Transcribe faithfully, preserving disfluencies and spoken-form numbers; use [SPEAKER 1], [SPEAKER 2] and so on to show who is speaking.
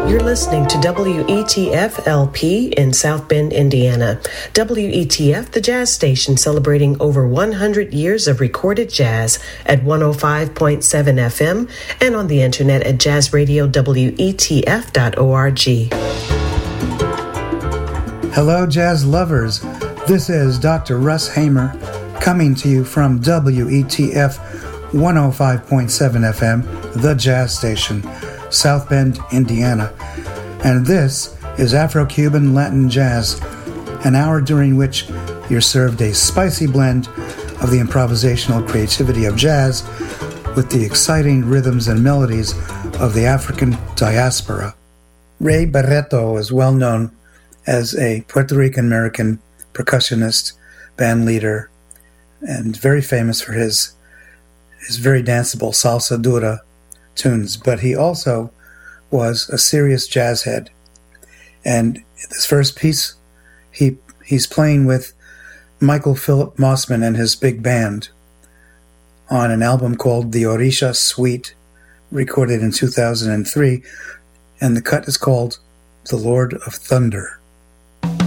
[SPEAKER 1] You're listening to W E T F L P in South Bend, Indiana. W E T F, the jazz station celebrating over one hundred years of recorded jazz at one oh five point seven F M and on the internet at jazz radio W E T F dot org.
[SPEAKER 2] Hello, jazz lovers. This is Doctor Russ Hamer coming to you from W E T F one oh five point seven F M, the jazz station, South Bend, Indiana. And this is Afro-Cuban Latin Jazz, an hour during which you're served a spicy blend of the improvisational creativity of jazz with the exciting rhythms and melodies of the African diaspora. Ray Barreto is well known as a Puerto Rican-American percussionist, band leader, and very famous for his, his very danceable salsa dura tunes, but he also was a serious jazz head. And this first piece, he he's playing with Michael Philip Mossman and his big band on an album called The Orisha Suite, recorded in two thousand three, and the cut is called The Lord of Thunder.